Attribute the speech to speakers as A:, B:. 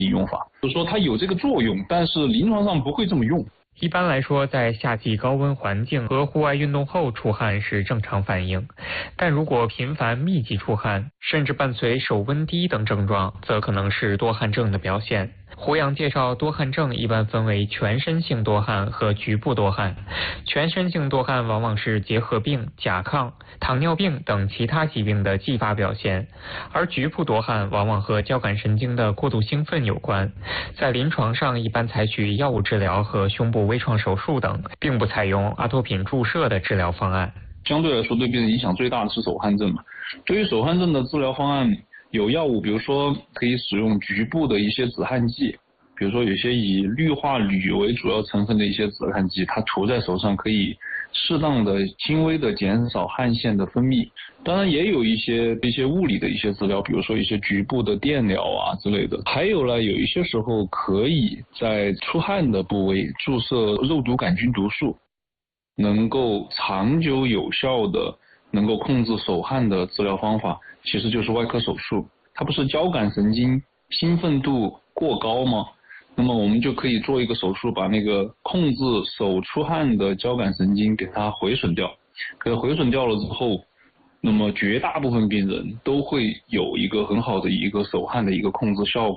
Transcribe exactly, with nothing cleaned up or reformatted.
A: 引用法，就是说它有这个作用，但是临床上不会这么用。
B: 一般来说，在夏季高温环境和户外运动后出汗是正常反应，但如果频繁密集出汗，甚至伴随手温低等症状，则可能是多汗症的表现。胡杨介绍，多汗症一般分为全身性多汗和局部多汗。全身性多汗往往是结核病、甲亢、糖尿病等其他疾病的继发表现，而局部多汗往往和交感神经的过度兴奋有关。在临床上，一般采取药物治疗和胸部微创手术等，并不采用阿托品注射的治疗方案。
A: 相对来说，对病人影响最大的是手汗症嘛。对于手汗症的治疗方案，有药物，比如说可以使用局部的一些止汗剂，比如说有些以氯化铝为主要成分的一些止汗剂，它涂在手上可以适当的轻微的减少汗腺的分泌。当然也有一些一些物理的一些治疗，比如说一些局部的电疗啊之类的。还有呢，有一些时候可以在出汗的部位注射肉毒杆菌毒素，能够长久有效的能够控制手汗的治疗方法，其实就是外科手术。它不是交感神经兴奋度过高吗？那么我们就可以做一个手术，把那个控制手出汗的交感神经给它毁损掉。给它毁损掉了之后，那么绝大部分病人都会有一个很好的一个手汗的一个控制效果。